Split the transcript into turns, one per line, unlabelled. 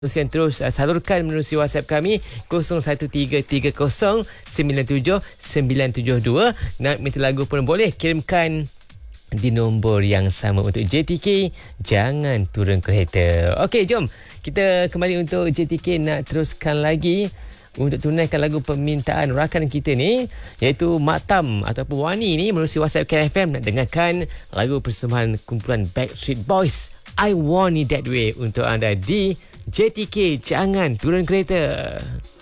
Yang terus salurkan menerusi WhatsApp kami 0113309772. Nak minta lagu pun boleh, kirimkan di nombor yang sama untuk JTK. Jangan turun kereta. Okey, jom kita kembali untuk JTK. Nak teruskan lagi untuk tunaikan lagu permintaan rakan kita ni, iaitu Mak Tam ataupun Wani ni menerusi WhatsApp KFM nak dengarkan lagu persembahan kumpulan Backstreet Boys, I Want It That Way untuk anda di JTK. Jangan turun kereta.